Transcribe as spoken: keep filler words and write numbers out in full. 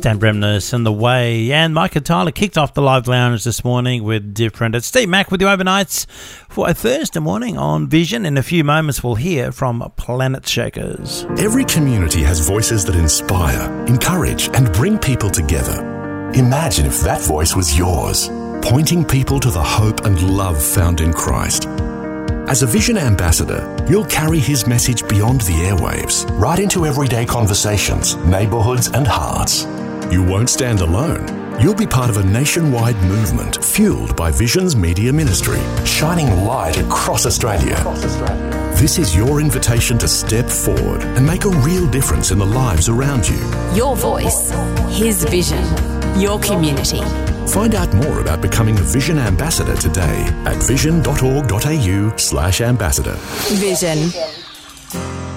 Dan Bremner and The Way. And Micah Tyler kicked off the live lounge this morning with Different. It's Steve Mack with you overnights for a Thursday morning on Vision. In a few moments, we'll hear from Planet Shakers. Every community has voices that inspire, encourage, and bring people together. Imagine if that voice was yours, pointing people to the hope and love found in Christ. As a Vision ambassador, you'll carry his message beyond the airwaves, right into everyday conversations, neighbourhoods and hearts. You won't stand alone. You'll be part of a nationwide movement fueled by Vision's media ministry, shining light across Australia. Across Australia. This is your invitation to step forward and make a real difference in the lives around you. Your voice, his vision, your community. Find out more about becoming a Vision ambassador today at vision dot org dot a u slash ambassador. Vision.